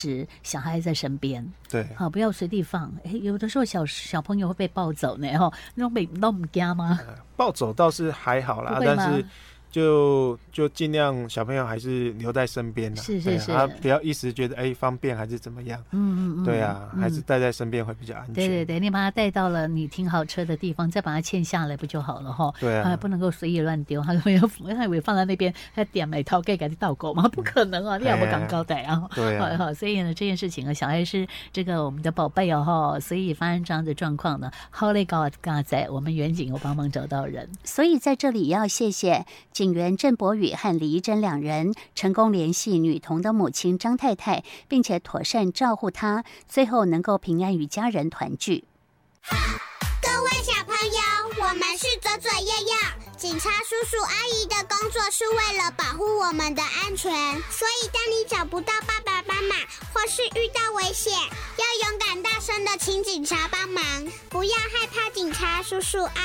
是小孩在身边， 对， 好，不要随地放。有的时候小朋友会被抱走呢，那种都不惊吗？ 抱走倒是还好啦，但是就尽量小朋友还是留在身边啦， 是， 不要一时觉得方便还是怎么样，对啊，还是带在身边会比较安全。 对，你把他带到了你停好车的地方，再把他牵下来不就好了哈？ 对啊， 不能够随意乱丢，他以为放在那边，他点没掏给你倒狗吗？不可能啊，你也不敢交代啊。 对啊， 所以呢，这件事情小孩是这个我们的宝贝哦，所以发生这样的状况呢，好嘞，刚才我们远景有帮忙找到人， 所以在这里也要谢谢警员郑博宇和李怡珍两人成功联系女童的母亲张太太，并且妥善照顾她，最后能够平安与家人团聚。 各位小朋友，我们是左左右右，警察叔叔阿姨的工作是为了保护我们的安全，所以当你找不到爸爸妈妈，或是遇到危险，要勇敢大声的请警察帮忙，不要害怕警察叔叔阿姨